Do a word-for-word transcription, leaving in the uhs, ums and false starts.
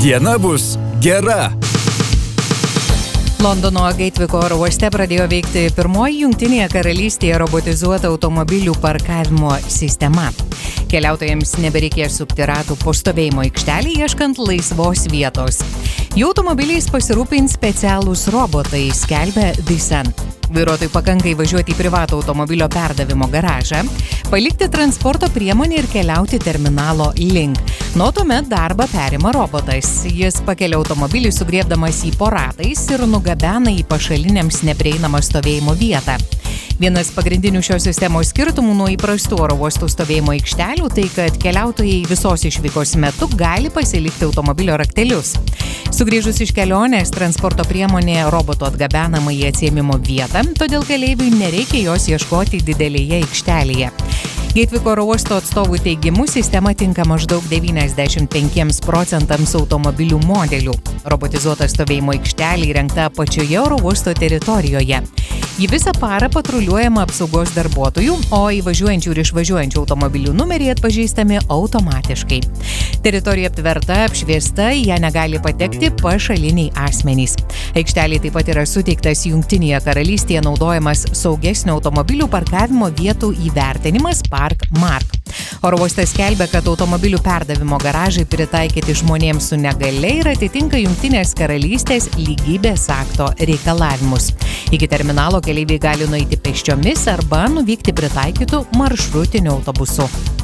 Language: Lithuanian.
Diena bus gera. Londono Gatviko oro uoste pradėjo veikti pirmoji Jungtinėje karalystėje robotizuota automobilių parkavimo sistema. Keliautojams nebereikės sukti ratų po stovėjimo aikštelį, ieškant laisvos vietos. Jų automobiliais pasirūpins specialūs robotai, skelbia The Sun. Vairuotojui pakanka įvažiuoti į privatų automobilio perdavimo garažą, palikti transporto priemonę ir keliauti terminalo link. Nuo tuomet darbą perima robotas. Jis pakelia automobilį sugriebdamas jį po ratais ir nugabena į pašaliniams neprieinamą stovėjimo vietą. Vienas pagrindinių šios sistemos skirtumų nuo įprastų oro uostų stovėjimo aikštelių tai, kad keliautojai visos išvykos metu gali pasilikti automobilio raktelius. Sugrįžus iš kelionės, transporto priemonė roboto atgabenama į atsiėmimo vietą, todėl keleiviui nereikia jos ieškoti didelėje aikštelėje. Gatviko oro uosto atstovų teigimu, sistema tinka maždaug devyniasdešimt penkiems procentams automobilių modelių. Robotizuota stovėjimo aikštelė įrengta pačioje oro uosto teritorijoje. Ji visą parą patruliuojama apsaugos darbuotojų, o įvažiuojančių ir išvažiuojančių automobilių numeriai atpažįstami automatiškai. Teritorija aptverta, apšviesta, į ją negali patekti pašaliniai asmenys. Aikštelė taip pat yra suteiktas Jungtinėje karalystėje naudojamas saugesnio automobilių parkavimo vietų įvertinimas Park Mark. Oro uostas skelbia, kad automobilių perdavimo garažai pritaikyti žmonėms su negalia ir atitinka Jungtinės karalystės lygybės akto reikalavimus. Iki terminalo keleiviai gali nueiti pėsčiomis arba nuvykti pritaikytu maršrutiniu autobusu.